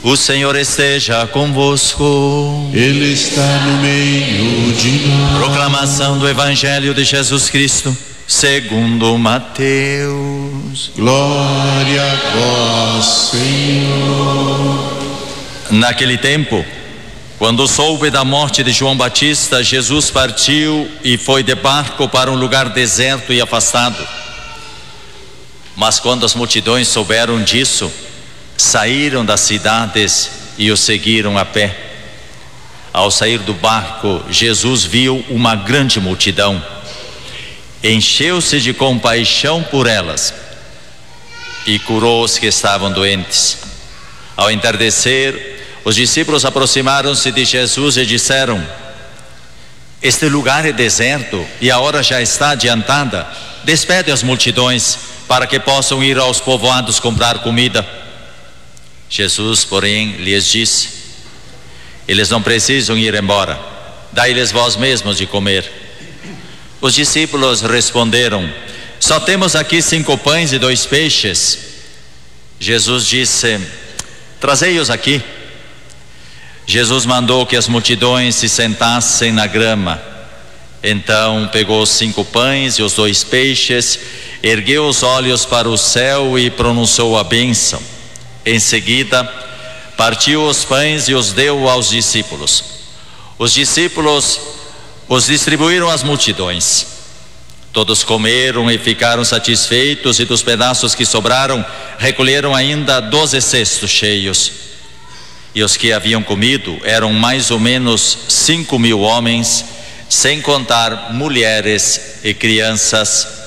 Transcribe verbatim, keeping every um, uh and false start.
O Senhor esteja convosco. Ele está no meio de nós. Proclamação do Evangelho de Jesus Cristo segundo Mateus. Glória a vós, Senhor. Naquele tempo, quando soube da morte de João Batista, Jesus partiu e foi de barco para um lugar deserto e afastado. Mas quando as multidões souberam disso, saíram das cidades e o seguiram a pé. Ao sair do barco, Jesus viu uma grande multidão. Encheu-se de compaixão por elas e curou os que estavam doentes. Ao entardecer, os discípulos aproximaram-se de Jesus e disseram: este lugar é deserto e a hora já está adiantada. Despede as multidões para que possam ir aos povoados comprar comida. Jesus, porém, lhes disse: eles não precisam ir embora, dai-lhes vós mesmos de comer. Os discípulos responderam: só temos aqui cinco pães e dois peixes. Jesus disse: trazei-os aqui. Jesus mandou que as multidões se sentassem na grama. Então pegou os cinco pães e os dois peixes, ergueu os olhos para o céu e pronunciou a bênção. Em seguida, partiu os pães e os deu aos discípulos. Os discípulos os distribuíram às multidões. Todos comeram e ficaram satisfeitos, e dos pedaços que sobraram, recolheram ainda doze cestos cheios. E os que haviam comido eram mais ou menos cinco mil homens, sem contar mulheres e crianças.